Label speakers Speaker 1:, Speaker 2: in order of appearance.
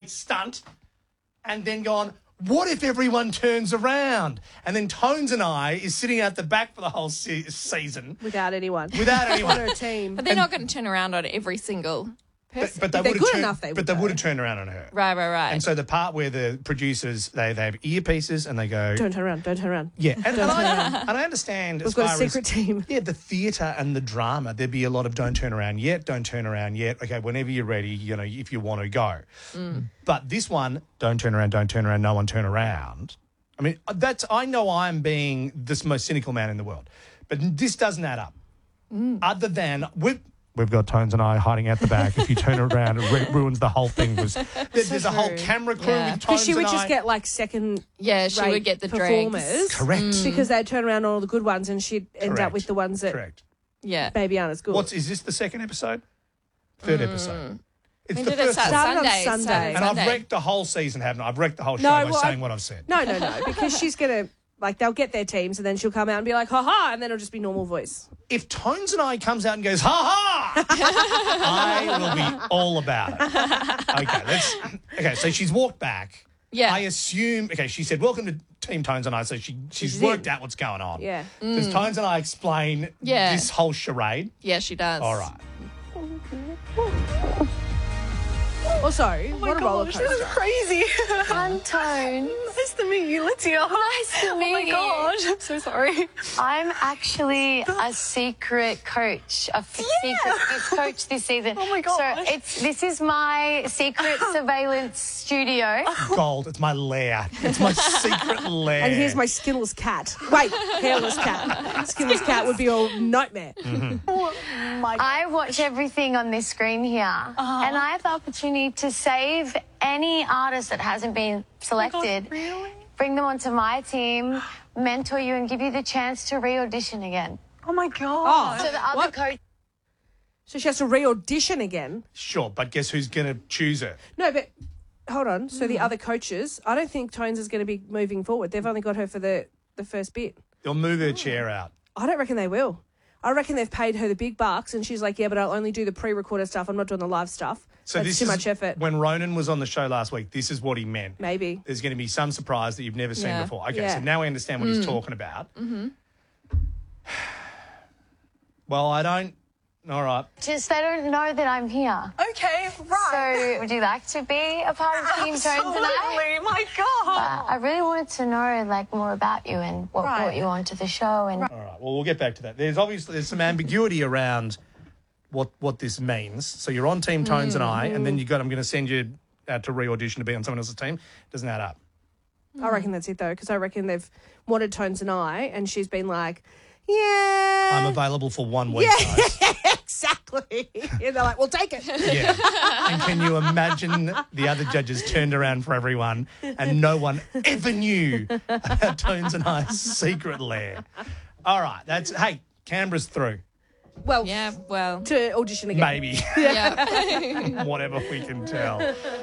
Speaker 1: great stunt, and then gone, what if everyone turns around? And then Tones and I is sitting at the back for the whole season.
Speaker 2: Without anyone.
Speaker 1: Without anyone.
Speaker 2: On her team.
Speaker 3: But they're not going to turn around on every single person.
Speaker 1: But they
Speaker 2: If they're
Speaker 1: would
Speaker 2: good
Speaker 1: have
Speaker 2: enough, they would,
Speaker 1: But they
Speaker 2: though.
Speaker 1: would have turned around on her.
Speaker 3: Right.
Speaker 1: And so the part where the producers, they have earpieces and they go...
Speaker 2: Don't turn around. Don't turn around.
Speaker 1: Yeah, and I understand.
Speaker 2: We've got a secret team.
Speaker 1: Yeah, the theatre and the drama. There'd be a lot of don't turn around yet. Okay, whenever you're ready, if you want to go. But this one, don't turn around. No one turn around. I mean, I know I'm being the most cynical man in the world, but this doesn't add up. Other than we've got Tones and I hiding out the back. If you turn around, it ruins the whole thing. There's a whole camera crew with Tones
Speaker 2: Because she would
Speaker 1: and I.
Speaker 2: just get like second.
Speaker 3: Yeah, she would get the
Speaker 2: performers.
Speaker 3: dregs.
Speaker 1: Correct.
Speaker 2: Because they'd turn around on all the good ones, and she'd end up
Speaker 1: Correct.
Speaker 2: with the ones that
Speaker 1: Correct.
Speaker 3: Yeah.
Speaker 2: maybe aren't as good.
Speaker 1: Is this the second episode? Third episode. It's
Speaker 3: When
Speaker 1: the
Speaker 3: did it
Speaker 1: first
Speaker 3: start?
Speaker 1: one.
Speaker 2: Started on
Speaker 3: Sunday.
Speaker 2: Sunday.
Speaker 3: Started
Speaker 1: And I've
Speaker 3: Sunday.
Speaker 1: wrecked the whole season, haven't I? I've wrecked the whole show
Speaker 2: No,
Speaker 1: by
Speaker 2: well,
Speaker 1: saying what I've said.
Speaker 2: No, because she's gonna they'll get their teams, and then she'll come out and be like, ha ha, and then it'll just be normal voice.
Speaker 1: If Tones and I comes out and goes, ha ha, I will be all about it. Okay, so she's walked back.
Speaker 3: Yeah.
Speaker 1: I assume, she said, welcome to Team Tones and I, so she's
Speaker 2: She's
Speaker 1: worked
Speaker 2: in.
Speaker 1: out what's going on.
Speaker 2: Yeah.
Speaker 1: Does Tones and I explain
Speaker 3: Yeah.
Speaker 1: this whole charade?
Speaker 3: Yeah, she does.
Speaker 1: All right.
Speaker 2: Also, what a roller coaster.
Speaker 4: This is crazy.
Speaker 5: I'm Tone.
Speaker 4: Nice to meet you, Lydia.
Speaker 5: Nice to meet you.
Speaker 4: Oh my God, I'm so sorry.
Speaker 5: I'm actually a secret coach, secret coach this season.
Speaker 4: Oh my gosh.
Speaker 5: So this is my secret surveillance studio.
Speaker 1: Gold, it's my lair. It's my secret lair.
Speaker 2: And here's my skinless cat. Wait, hairless cat. Skinless cat would be a nightmare.
Speaker 4: Oh my God.
Speaker 5: I watch everything on this screen here, and I have the opportunity to save any artist that hasn't been selected.
Speaker 4: God, really?
Speaker 5: Bring them onto my team, mentor you, and give you the chance to re-audition again.
Speaker 4: Oh my God.
Speaker 5: So the other
Speaker 2: What?
Speaker 5: coach.
Speaker 2: So she has to re-audition again.
Speaker 1: Sure, but guess who's going to choose her?
Speaker 2: No, but hold on. So the other coaches, I don't think Tones is going to be moving forward. They've only got her for the first bit.
Speaker 1: They'll move her chair out.
Speaker 2: I don't reckon they will. I reckon they've paid her the big bucks, and she's like, yeah, but I'll only do the pre-recorded stuff. I'm not doing the live stuff.
Speaker 1: So
Speaker 2: That's
Speaker 1: this
Speaker 2: too
Speaker 1: is
Speaker 2: much effort.
Speaker 1: When Ronan was on the show last week, this is what he meant.
Speaker 2: Maybe.
Speaker 1: There's going to be some surprise that you've never seen
Speaker 3: Yeah.
Speaker 1: before. Okay,
Speaker 2: Yeah.
Speaker 1: so now we understand what he's talking about. Mm-hmm. Well, I don't... All right.
Speaker 5: Just they don't know that I'm here.
Speaker 4: Okay, right.
Speaker 5: So would you like to be a part of Team Tones tonight?
Speaker 4: Absolutely, my God.
Speaker 5: I really wanted to know more about you and what
Speaker 4: Right.
Speaker 5: brought you onto the show. And
Speaker 1: All right, well, we'll get back to that. There's some ambiguity around what this means. So you're on Team Tones and I, and then I'm going to send you out to re-audition to be on someone else's team. Doesn't add up.
Speaker 2: I reckon that's it, though, because I reckon they've wanted Tones and I, and she's been like, yeah.
Speaker 1: I'm available for 1 week, guys.
Speaker 2: Exactly. And they're like, we'll take it.
Speaker 1: Yeah. And can you imagine the other judges turned around for everyone and no one ever knew about Tones and I's secret lair? All right. Hey, Canberra's through.
Speaker 2: Well,
Speaker 3: Yeah, well,
Speaker 2: to audition again.
Speaker 1: Maybe.
Speaker 3: yeah.
Speaker 1: Whatever we can tell.